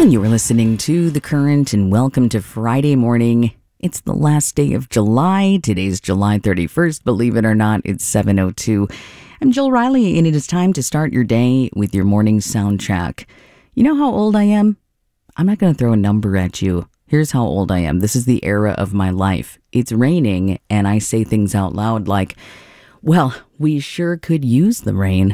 You are listening to The Current, and welcome to Friday morning. It's the last day of July. Today's July 31st. Believe it or not, it's 7:02. I'm Jill Riley, and it is time to start your day with your morning soundtrack. You know how old I am? I'm not going to throw a number at you. Here's how old I am. This is the era of my life. It's raining, and I say things out loud like, well, we sure could use the rain.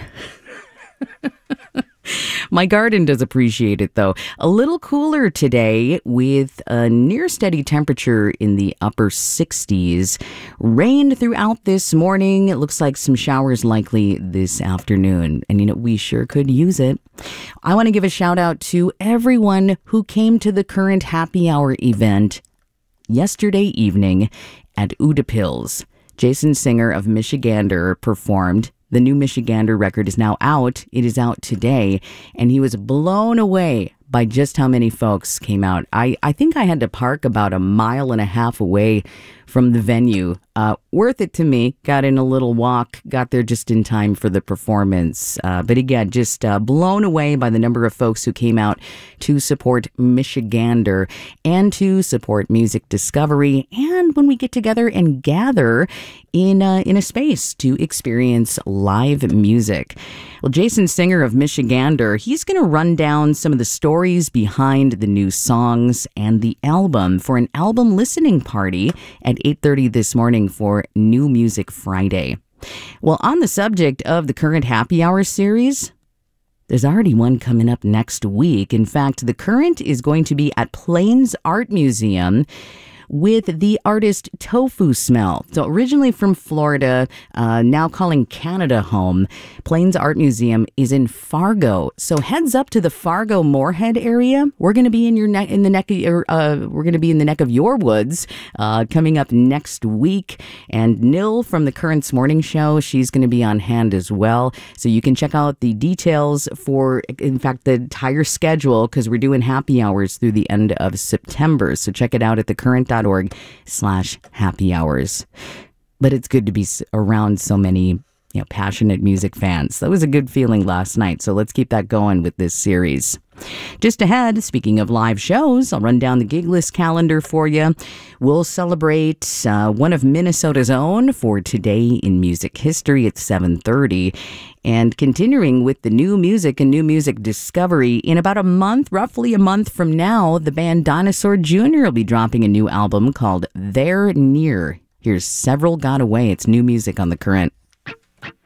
My garden does appreciate it, though. A little cooler today with a near steady temperature in the upper 60s. Rained throughout this morning. It looks like some showers likely this afternoon. And, we sure could use it. I want to give a shout out to everyone who came to the Current Happy Hour event yesterday evening at Udapils. Jason Singer of Michigander performed. The new Michigander record is now out. It is out today, and he was blown away by just how many folks came out. I think I had to park about a mile and a half away from the venue. Worth it to me. Got in a little walk, got there just in time for the performance. But again, just blown away by the number of folks who came out to support Michigander and to support music discovery. And when we get together and gather in a space to experience live music. Well, Jason Singer of Michigander, he's going to run down some of the stories behind the new songs and the album for an album listening party at 8:30 this morning for New Music Friday. Well, on the subject of the Current Happy Hour series, there's already one coming up next week. In fact, the Current is going to be at Plains Art Museum with the artist Tofu Smell. So originally from Florida, now calling Canada home, Plains Art Museum is in Fargo. So heads up to the Fargo Moorhead area. We're going to be we're going to be in the neck of your woods coming up next week. And Nil from the Current's Morning Show, she's going to be on hand as well. So you can check out the details for, in fact, the entire schedule, because we're doing happy hours through the end of September. So check it out at thecurrent.org/happy hours. But it's good to be around so many passionate music fans. That was a good feeling last night. So let's keep that going with this series. Just ahead, speaking of live shows, I'll run down the gig list calendar for you. We'll celebrate one of Minnesota's own for Today in Music History at 7:30. And continuing with the new music and new music discovery, in about a month, roughly a month from now, the band Dinosaur Jr. will be dropping a new album called They're Near. Here's Several Got Away. It's new music on The Current.